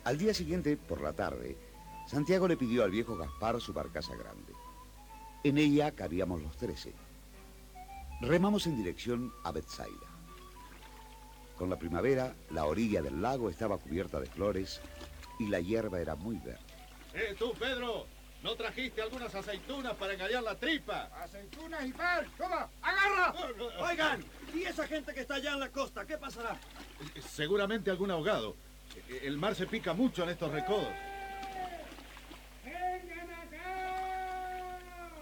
Al día siguiente, por la tarde, Santiago le pidió al viejo Gaspar su barcaza grande. En ella cabíamos los 13. Remamos en dirección a Betsaida. Con la primavera, la orilla del lago estaba cubierta de flores y la hierba era muy verde. Tú, Pedro, ¿no trajiste algunas aceitunas para engañar la tripa? ¡Aceitunas y pan! ¡Toma! ¡Agarra! Oigan, ¿y esa gente que está allá en la costa, qué pasará? Seguramente algún ahogado. El mar se pica mucho en estos recodos. ¡Vengan acá!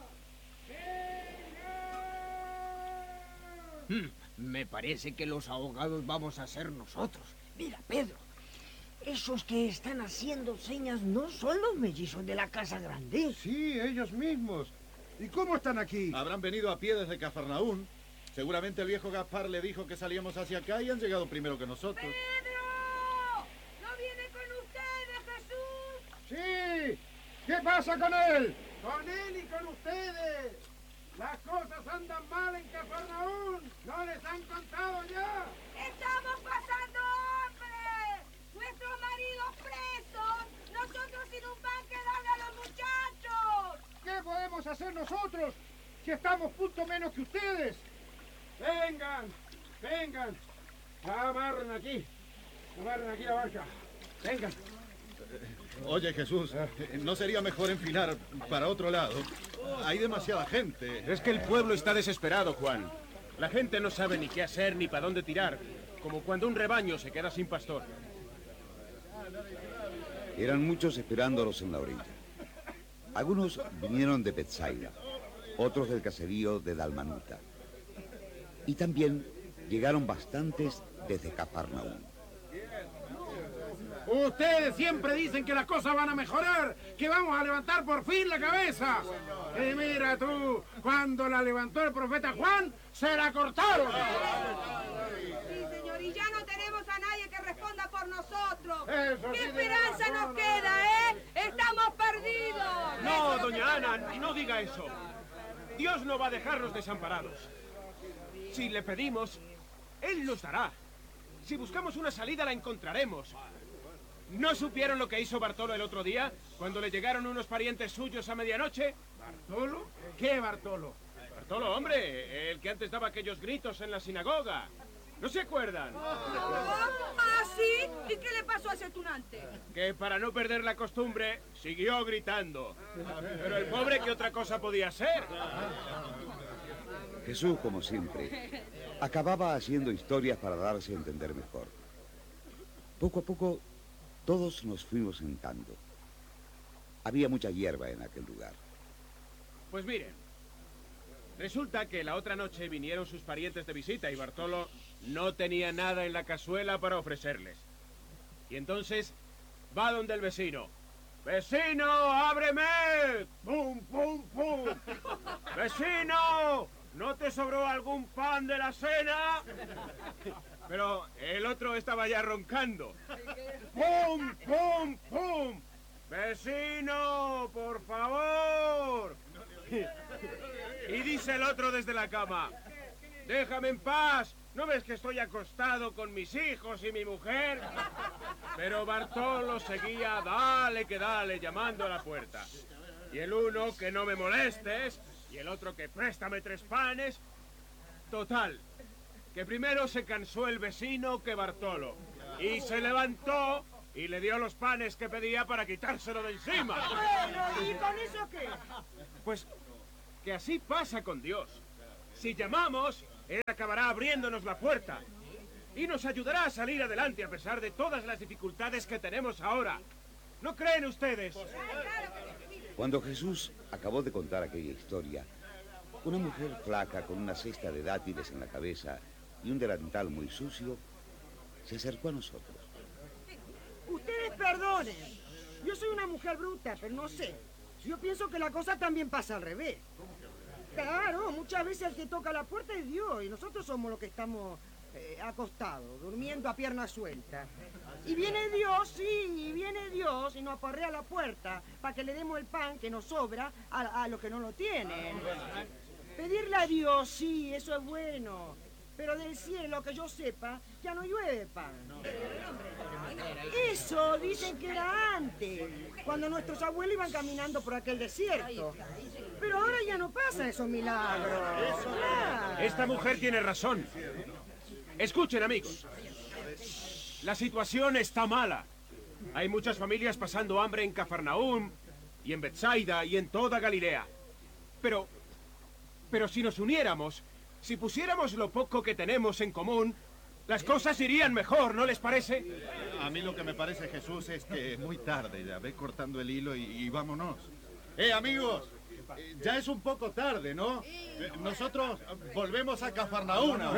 ¡Vengan! Me parece que los ahogados vamos a ser nosotros. Mira, Pedro, esos que están haciendo señas no son los mellizos de la Casa Grande. Sí, ellos mismos. ¿Y cómo están aquí? Habrán venido a pie desde Cafarnaún. Seguramente el viejo Gaspar le dijo que salíamos hacia acá y han llegado primero que nosotros. ¡Pedro! ¿No viene con ustedes, Jesús? ¡Sí! ¿Qué pasa con él? Con él y con ustedes. Las cosas andan mal en Cafarnaún. ¿No les han contado ya? ¡Estamos pasando hambre! ¡Nuestros maridos presos! ¡Nosotros sin un pan que darle a los muchachos! ¿Qué podemos hacer nosotros si estamos punto menos que ustedes? Vengan, vengan. Amarren aquí la barca. Vengan. Oye, Jesús, ¿no sería mejor enfilar para otro lado? Hay demasiada gente. Es que el pueblo está desesperado, Juan. La gente no sabe ni qué hacer ni para dónde tirar, como cuando un rebaño se queda sin pastor. Eran muchos esperándolos en la orilla. Algunos vinieron de Betsaida, otros del caserío de Dalmanuta. Y también llegaron bastantes desde Cafarnaún. Ustedes siempre dicen que las cosas van a mejorar, que vamos a levantar por fin la cabeza. Y mira tú, cuando la levantó el profeta Juan, se la cortaron. Sí, señor, y ya no tenemos a nadie que responda por nosotros. Eso ¿Qué sí, esperanza no, nos no, queda, eh? ¡Estamos perdidos! No, doña Ana, no diga eso. Dios no va a dejarnos desamparados. Si le pedimos, Él nos dará. Si buscamos una salida, la encontraremos. ¿No supieron lo que hizo Bartolo el otro día, cuando le llegaron unos parientes suyos a medianoche? ¿Bartolo? ¿Qué Bartolo? Bartolo, hombre, el que antes daba aquellos gritos en la sinagoga. ¿No se acuerdan? ¿Ah, sí? ¿Y qué le pasó a ese tunante? Que para no perder la costumbre, siguió gritando. Pero el pobre, ¿qué otra cosa podía ser? Jesús, como siempre, acababa haciendo historias para darse a entender mejor. Poco a poco, todos nos fuimos sentando. Había mucha hierba en aquel lugar. Pues miren, resulta que la otra noche vinieron sus parientes de visita y Bartolo no tenía nada en la cazuela para ofrecerles. Y entonces va donde el vecino. ¡Vecino, ábreme! ¡Pum, pum, pum! ¡Vecino! ¿No te sobró algún pan de la cena? Pero el otro estaba ya roncando. ¡Pum, pum, pum! ¡Vecino, por favor! Y dice el otro desde la cama. ¡Déjame en paz! ¿No ves que estoy acostado con mis hijos y mi mujer? Pero Bartolo seguía dale que dale llamando a la puerta. Y el uno que no me molestes y el otro que préstame 3 panes. Total, que primero se cansó el vecino que Bartolo. Y se levantó y le dio los panes que pedía para quitárselo de encima. Bueno, ¿y con eso qué? Pues que así pasa con Dios. Si llamamos, Él acabará abriéndonos la puerta. Y nos ayudará a salir adelante a pesar de todas las dificultades que tenemos ahora. ¿No creen ustedes? Cuando Jesús acabó de contar aquella historia, una mujer flaca con una cesta de dátiles en la cabeza y un delantal muy sucio se acercó a nosotros. Ustedes perdonen. Yo soy una mujer bruta, pero no sé. Yo pienso que la cosa también pasa al revés. Claro, muchas veces el que toca la puerta es Dios y nosotros somos los que estamos acostados, durmiendo a pierna suelta. Y viene Dios, sí, viene Dios y nos aporrea la puerta para que le demos el pan que nos sobra a los que no lo tienen. Pedirle a Dios, sí, eso es bueno. Pero del cielo, que yo sepa, ya no llueve pan. Eso dicen que era antes, cuando nuestros abuelos iban caminando por aquel desierto. Pero ahora ya no pasa esos milagros. Esta mujer tiene razón. Escuchen, amigos. La situación está mala. Hay muchas familias pasando hambre en Cafarnaúm y en Betsaida y en toda Galilea. Pero si nos uniéramos, si pusiéramos lo poco que tenemos en común, las cosas irían mejor, ¿no les parece? A mí lo que me parece, Jesús, es que es muy tarde. Ya ve cortando el hilo y vámonos. Amigos! Ya es un poco tarde, ¿no? Nosotros volvemos a Cafarnaúm. No.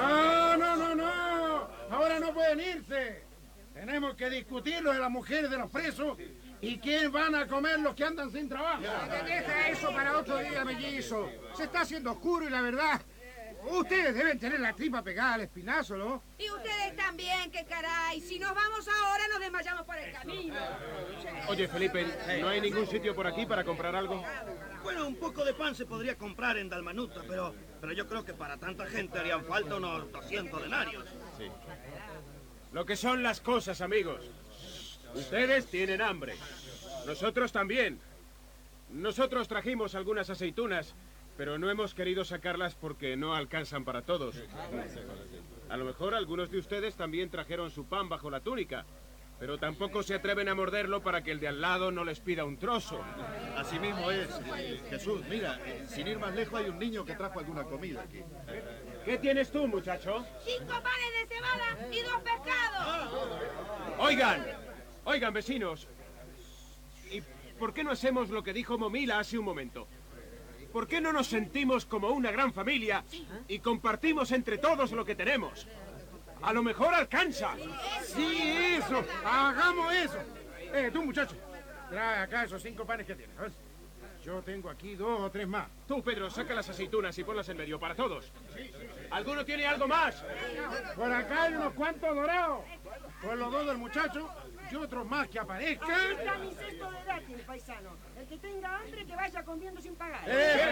Ahora no pueden irse. Tenemos que discutir lo de las mujeres de los presos y quién van a comer los que andan sin trabajo. Deja eso para otro día, mellizo. Se está haciendo oscuro y la verdad, ustedes deben tener la tripa pegada al espinazo, ¿no? Y ustedes también, que caray. Si nos vamos ahora, nos desmayamos por el camino. Oye, Felipe, ¿no hay ningún sitio por aquí para comprar algo? Bueno, un poco de pan se podría comprar en Dalmanuta, pero yo creo que para tanta gente harían falta unos 200 denarios. Sí. Lo que son las cosas, amigos. Ustedes tienen hambre. Nosotros también. Nosotros trajimos algunas aceitunas, pero no hemos querido sacarlas porque no alcanzan para todos. A lo mejor algunos de ustedes también trajeron su pan bajo la túnica, pero tampoco se atreven a morderlo para que el de al lado no les pida un trozo. Así mismo es, Jesús. Mira, sin ir más lejos hay un niño que trajo alguna comida aquí. ¿Qué tienes tú, muchacho? 5 panes de cebada y 2 pescados. Oigan, vecinos. ¿Y por qué no hacemos lo que dijo Momila hace un momento? ¿Por qué no nos sentimos como una gran familia y compartimos entre todos lo que tenemos? A lo mejor alcanza. Sí, eso. Hagamos eso. Tú, muchacho, trae acá esos 5 panes que tienes. ¿Ves? Yo tengo aquí 2 o 3 más. Tú, Pedro, saca las aceitunas y ponlas en medio para todos. ¿Alguno tiene algo más? Por acá hay unos cuantos dorados. Pues los 2 del muchacho y otros más que aparezcan. Aquí está mi cesto de dátiles, paisano. El que tenga hambre que vaya comiendo sin pagar.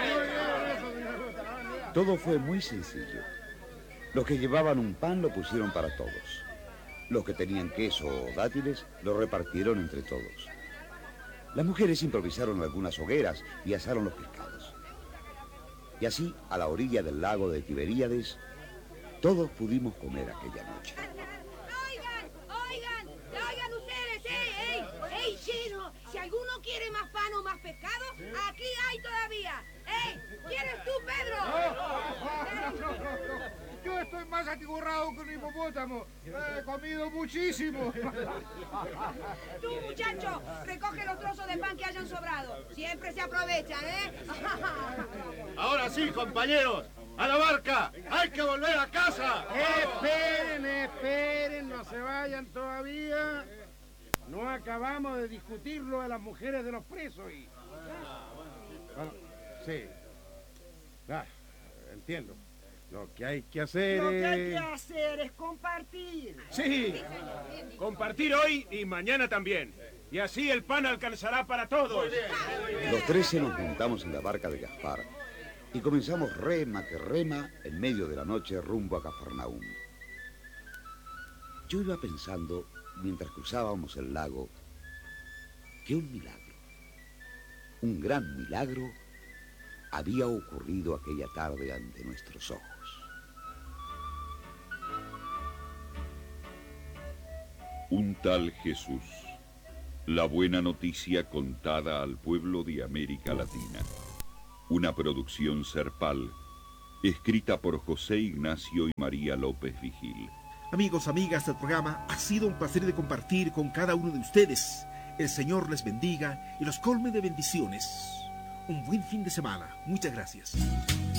Todo fue muy sencillo. Los que llevaban un pan lo pusieron para todos. Los que tenían queso o dátiles lo repartieron entre todos. Las mujeres improvisaron algunas hogueras y asaron los pescados. Y así, a la orilla del lago de Tiberíades, todos pudimos comer aquella noche. Oigan ustedes, ¡Ey, chino! Si alguno quiere más pan o más pescado, aquí hay todavía. ¿Quieres tú, Pedro? Yo estoy más atiborrado que un hipopótamo. He comido muchísimo. Tú, muchacho, recoge los trozos de pan que hayan sobrado. Siempre se aprovechan, ¿eh? Ahora sí, compañeros. ¡A la barca! ¡Hay que volver a casa! Esperen, no se vayan todavía. No acabamos de discutirlo a las mujeres de los presos y... Bueno, sí. Entiendo. Lo que hay que hacer es compartir. Sí, compartir hoy y mañana también. Y así el pan alcanzará para todos. Los 13 nos montamos en la barca de Gaspar y comenzamos rema que rema en medio de la noche rumbo a Cafarnaúm. Yo iba pensando, mientras cruzábamos el lago, que un milagro, un gran milagro, había ocurrido aquella tarde ante nuestros ojos. Un tal Jesús. La buena noticia contada al pueblo de América Latina. Una producción Serpal, escrita por José Ignacio y María López Vigil. Amigos, amigas del programa, ha sido un placer de compartir con cada uno de ustedes. El Señor les bendiga y los colme de bendiciones. Un buen fin de semana. Muchas gracias.